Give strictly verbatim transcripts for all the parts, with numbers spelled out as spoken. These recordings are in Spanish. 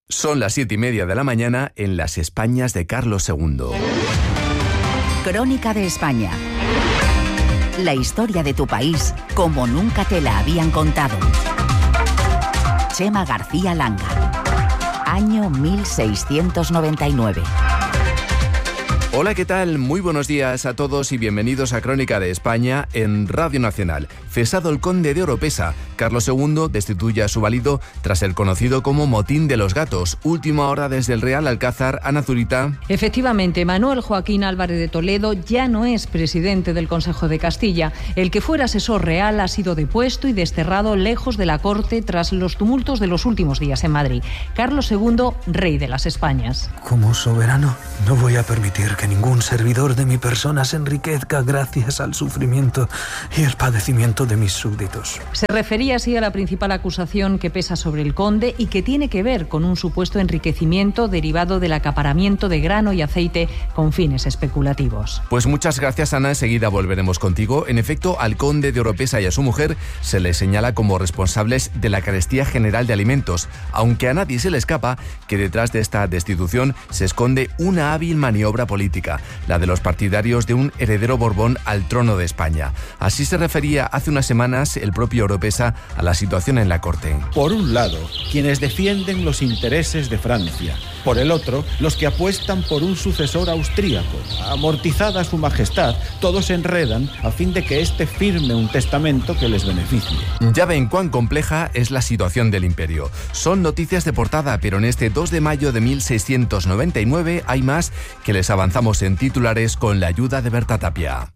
Son las siete y media de la mañana en las Españas de Carlos segundo. Crónica de España. La historia de tu país como nunca te la habían contado. Chema García Langa. Año mil seiscientos noventa y nueve. Hola, ¿qué tal? Muy buenos días a todos y bienvenidos a Crónica de España en Radio Nacional. Cesado el conde de Oropesa, Carlos segundo destituye a su valido tras el conocido como Motín de los Gatos. Última hora desde el Real Alcázar. Ana Zurita. Efectivamente, Manuel Joaquín Álvarez de Toledo ya no es presidente del Consejo de Castilla. El que fuera asesor real ha sido depuesto y desterrado lejos de la corte tras los tumultos de los últimos días en Madrid. Carlos segundo, rey de las Españas. Como soberano, no voy a permitir que ningún servidor de mi persona se enriquezca gracias al sufrimiento y el padecimiento de mis súbditos. Se refería así a la principal acusación que pesa sobre el conde y que tiene que ver con un supuesto enriquecimiento derivado del acaparamiento de grano y aceite con fines especulativos. Pues muchas gracias, Ana. Enseguida volveremos contigo. En efecto, al conde de Oropesa y a su mujer se les señala como responsables de la carestía general de alimentos, aunque a nadie se le escapa que detrás de esta destitución se esconde una hábil maniobra política, la de los partidarios de un heredero Borbón al trono de España. Así se refería hace unas semanas el propio Oropesa a la situación en la corte. Por un lado, quienes defienden los intereses de Francia. Por el otro, los que apuestan por un sucesor austríaco. Amortizada su majestad, todos se enredan a fin de que éste firme un testamento que les beneficie. Ya ven cuán compleja es la situación del imperio. Son noticias de portada, pero en este dos de mayo de mil seiscientos noventa y nueve hay más que les avanzamos en titulares con la ayuda de Berta Tapia.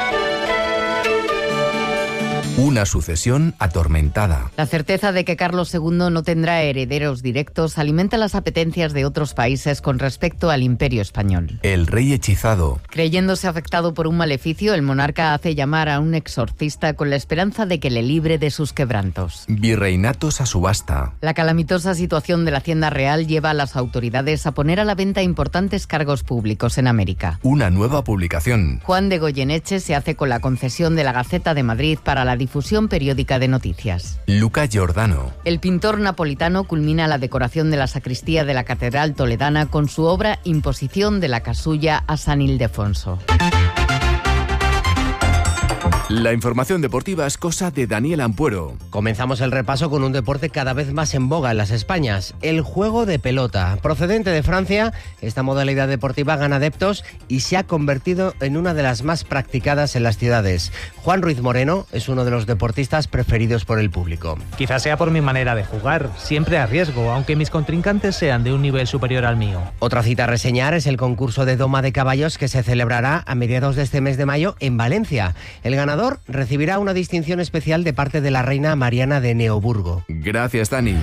Una sucesión atormentada. La certeza de que Carlos segundo no tendrá herederos directos alimenta las apetencias de otros países con respecto al imperio español. El rey hechizado. Creyéndose afectado por un maleficio, el monarca hace llamar a un exorcista con la esperanza de que le libre de sus quebrantos. Virreinatos a subasta. La calamitosa situación de la Hacienda Real lleva a las autoridades a poner a la venta importantes cargos públicos en América. Una nueva publicación. Juan de Goyeneche se hace con la concesión de la Gaceta de Madrid para la difusión periódica de noticias. Luca Giordano. El pintor napolitano culmina la decoración de la sacristía de la Catedral Toledana con su obra Imposición de la Casulla a San Ildefonso. La información deportiva es cosa de Daniel Ampuero. Comenzamos el repaso con un deporte cada vez más en boga en las Españas, el juego de pelota. Procedente de Francia, esta modalidad deportiva gana adeptos y se ha convertido en una de las más practicadas en las ciudades. Juan Ruiz Moreno es uno de los deportistas preferidos por el público. Quizás sea por mi manera de jugar, siempre a riesgo, aunque mis contrincantes sean de un nivel superior al mío. Otra cita a reseñar es el concurso de doma de caballos que se celebrará a mediados de este mes de mayo en Valencia. El ganador recibirá una distinción especial de parte de la reina Mariana de Neoburgo. Gracias, Dani.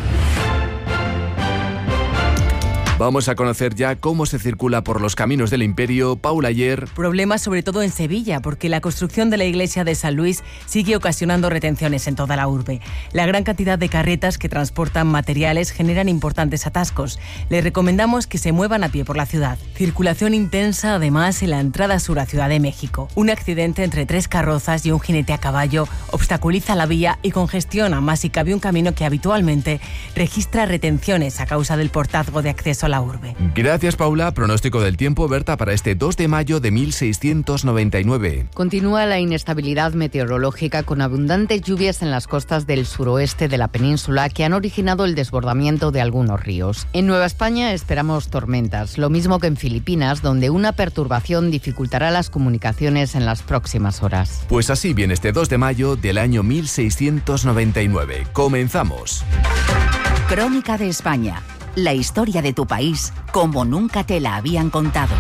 Vamos a conocer ya cómo se circula por los caminos del imperio. Paula Ayer. Problemas sobre todo en Sevilla, porque la construcción de la iglesia de San Luis sigue ocasionando retenciones en toda la urbe. La gran cantidad de carretas que transportan materiales generan importantes atascos. Les recomendamos que se muevan a pie por la ciudad. Circulación intensa además en la entrada sur a Ciudad de México. Un accidente entre tres carrozas y un jinete a caballo obstaculiza la vía y congestiona más si cabe un camino que habitualmente registra retenciones a causa del portazgo de acceso a la urbe. Gracias, Paula. Pronóstico del tiempo, Berta, para este dos de mayo de mil seiscientos noventa y nueve. Continúa la inestabilidad meteorológica con abundantes lluvias en las costas del suroeste de la península que han originado el desbordamiento de algunos ríos. En Nueva España esperamos tormentas, lo mismo que en Filipinas, donde una perturbación dificultará las comunicaciones en las próximas horas. Pues así viene este dos de mayo del año mil seiscientos noventa y nueve. Comenzamos. Crónica de España. La historia de tu país como nunca te la habían contado.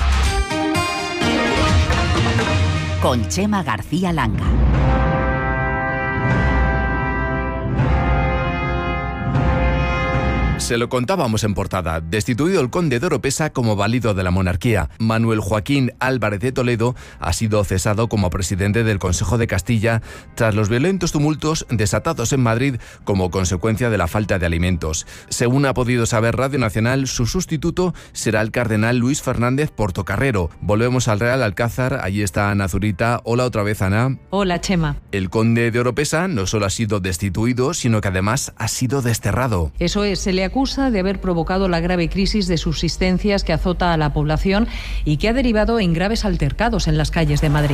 Con Chema García Langa. Se lo contábamos en portada. Destituido el conde de Oropesa como válido de la monarquía, Manuel Joaquín Álvarez de Toledo ha sido cesado como presidente del Consejo de Castilla tras los violentos tumultos desatados en Madrid como consecuencia de la falta de alimentos. Según ha podido saber Radio Nacional, su sustituto será el cardenal Luis Fernández Portocarrero. Volvemos al Real Alcázar. Allí está Ana Zurita. Hola otra vez, Ana. Hola, Chema. El conde de Oropesa no solo ha sido destituido, sino que además ha sido desterrado. Eso es, se le ha acusa de haber provocado la grave crisis de subsistencias que azota a la población y que ha derivado en graves altercados en las calles de Madrid.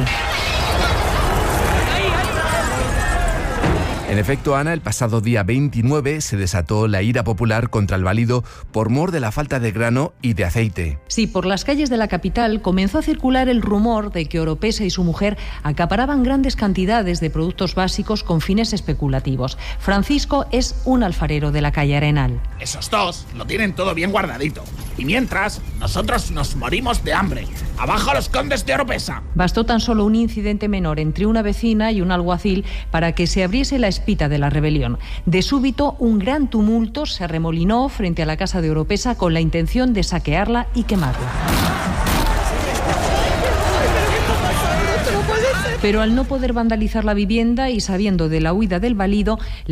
En efecto, Ana, el pasado día veintinueve se desató la ira popular contra el válido por mor de la falta de grano y de aceite. Sí, por las calles de la capital comenzó a circular el rumor de que Oropesa y su mujer acaparaban grandes cantidades de productos básicos con fines especulativos. Francisco es un alfarero de la calle Arenal. Esos dos lo tienen todo bien guardadito. Y mientras, nosotros nos morimos de hambre. ¡Abajo los condes de Oropesa! Bastó tan solo un incidente menor entre una vecina y un alguacil para que se abriese la espita de la rebelión. De súbito, un gran tumulto se arremolinó frente a la casa de Oropesa con la intención de saquearla y quemarla. Pero al no poder vandalizar la vivienda y sabiendo de la huida del válido,